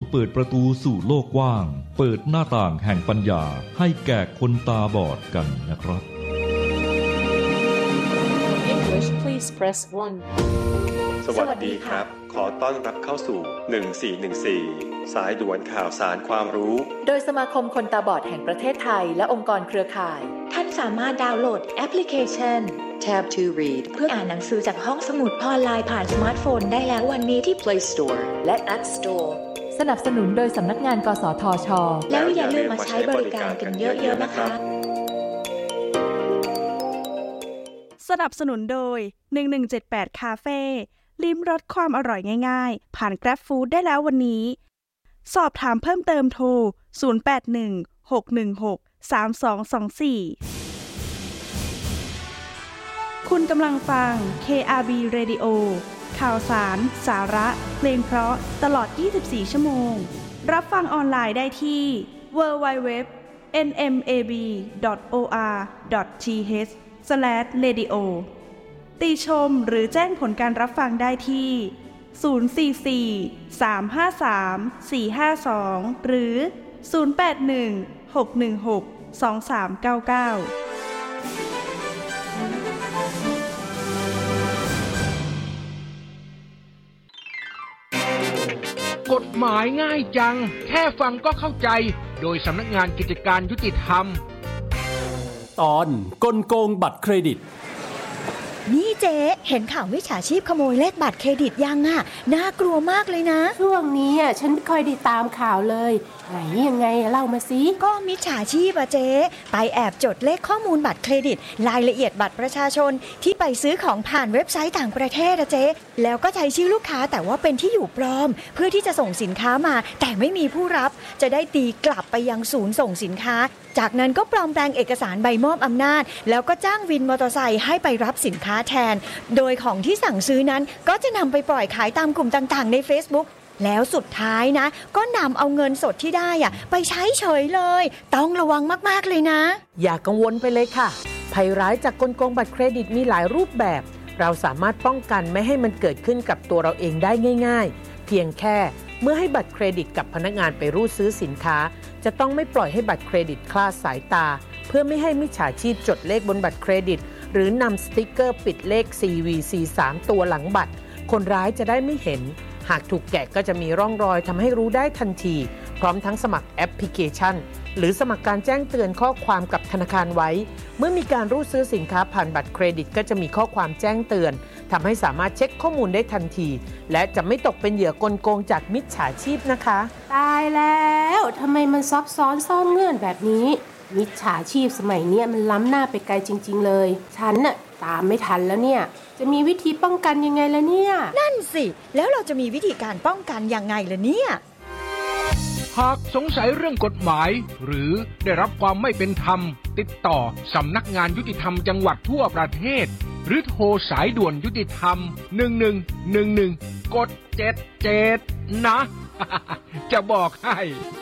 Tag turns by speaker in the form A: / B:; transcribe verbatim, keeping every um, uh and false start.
A: เปิดประตูสู่โลกกว้างเปิดหน้าต่างแห่งปัญญาให้แก่คนตาบอดกันนะครับ
B: English please press one
C: สวัสดีครับขอต้อนรับเข้าสู่หนึ่งสี่หนึ่งสี่สายด่วนข่าวสารความรู้
D: โดยสมาคมคนตาบอดแห่งประเทศไทยและองค์กรเครือข่าย
E: ท่านสามารถดาวน์โหลดแอปพลิเคชัน
D: Tab to Read
E: เพื่ออ่านหนังสือจากห้องสมุดออนไลน์ผ่านสมาร์ทโฟนได้แล้ววันนี้ที่ Play Store
D: และ App Store สนับสนุนโดยสำนักงานกสทช.
E: แล้วอย่าลืมมาใช้บริการกันเยอะๆนะคะ
F: สนับสนุนโดยหนึ่งหนึ่งเจ็ดแปดคาเฟ่ลิ้มรสความอร่อยง่ายๆผ่าน Grab Food ได้แล้ววันนี้สอบถามเพิ่มเติมโทรศูนย์ แปด หนึ่ง หก หนึ่ง หก สาม สอง สอง สี่ คุณกำลังฟัง เค อาร์ บี Radio ข่าวสารสาระเพลงเพราะตลอดยี่สิบสี่ชั่วโมงรับฟังออนไลน์ได้ที่ ดับเบิลยู ดับเบิลยู ดับเบิลยู ดอท เอ็น เอ็ม เอ บี ดอท โอ อาร์ ดอท ที เอช สแลช เรดิโอ ติชมหรือแจ้งผลการรับฟังได้ที่ศูนย์ สี่ สี่ สาม ห้า สาม สี่ ห้า สองหรือศูนย์ แปด หนึ่ง หก หนึ่ง หก สอง สาม เก้า เก้าก
G: ฎหมายง่ายจังแค่ฟังก็เข้าใจโดยสำนักงานกิจการยุติธรรม
H: ตอนกลโกงบัตรเครดิต
I: นี่เจ๊เห็นข่าวมิจฉาชีพขโมยเลขบัตรเครดิตยังอ่ะน่ากลัวมากเลยนะ
J: ช่วงนี้อ่ะฉันไม่ค่อยได้ตามข่าวเลยไหนยังไงเล่ามาสิ
I: ก็มิจฉาชีพอ่ะเจ๊ไปแอบจดเลขข้อมูลบัตรเครดิตรายละเอียดบัตรประชาชนที่ไปซื้อของผ่านเว็บไซต์ต่างประเทศอ่ะเจ๊แล้วก็ใช้ชื่อลูกค้าแต่ว่าเป็นที่อยู่ปลอมเพื่อที่จะส่งสินค้ามาแต่ไม่มีผู้รับจะได้ตีกลับไปยังศูนย์ส่งสินค้าจากนั้นก็ปลอมแปลงเอกสารใบมอบอำนาจแล้วก็จ้างวินมอเตอร์ไซค์ให้ไปรับสินค้าแทนโดยของที่สั่งซื้อนั้นก็จะนำไปปล่อยขายตามกลุ่มต่างๆใน Facebook แล้วสุดท้ายนะก็นำเอาเงินสดที่ได้อะไปใช้เฉยเลยต้องระวังมากๆเลยนะ
K: อย่ากังวลไปเลยค่ะภัยร้ายจากกลโกงบัตรเครดิตมีหลายรูปแบบเราสามารถป้องกันไม่ให้มันเกิดขึ้นกับตัวเราเองได้ง่ายๆเพียงแค่เมื่อให้บัตรเครดิตกับพนักงานไปรูดซื้อสินค้าจะต้องไม่ปล่อยให้บัตรเครดิตคลาดสายตาเพื่อไม่ให้มิจฉาชีพจดเลขบนบัตรเครดิตหรือนำสติ๊กเกอร์ปิดเลข ซี วี ซี สาม ตัวหลังบัตรคนร้ายจะได้ไม่เห็นหากถูกแกะก็จะมีร่องรอยทำให้รู้ได้ทันทีพร้อมทั้งสมัครแอปพลิเคชันหรือสมัครการแจ้งเตือนข้อความกับธนาคารไว้เมื่อมีการรูดซื้อสินค้าผ่านบัตรเครดิตก็จะมีข้อความแจ้งเตือนทำให้สามารถเช็คข้อมูลได้ทันทีและจะไม่ตกเป็นเหยื่อกลโกงจากมิจฉาชีพนะคะ
J: ตายแล้วทำไมมันซับซ้อนซ่อนเงื่อนแบบนี้มิจฉาชีพสมัยนี้มันล้ำหน้าไปไกลจริงๆเลยฉันน่ะตามไม่ทันแล้วเนี่ยจะมีวิธีป้องกันยังไงล่ะเนี่ย
I: นั่นสิแล้วเราจะมีวิธีการป้องกันยังไงล่ะเนี่ย
G: หากสงสัยเรื่องกฎหมายหรือได้รับความไม่เป็นธรรมติดต่อสำนักงานยุติธรรมจังหวัดทั่วประเทศหรือโทรสายด่วนยุติธรรมหนึ่งหนึ่งหนึ่งหนึ่งกดเจ็ดเจ็ดนะ จะบอกให้